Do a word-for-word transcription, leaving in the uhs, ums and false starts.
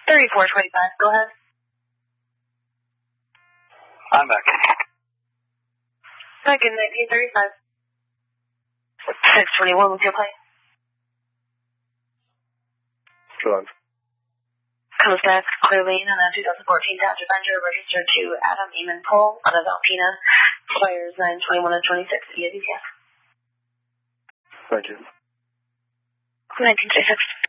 thirty-four twenty-five, go ahead. I'm back. Back in nineteen thirty-five. six twenty-one with your play. Drive. Comes back clearly on a two thousand fourteen Dodge Avenger registered to Adam Eamon Pohl out of Alpena. Expires nine twenty-one and twenty-six via D T F. Thank you. nineteen thirty-six.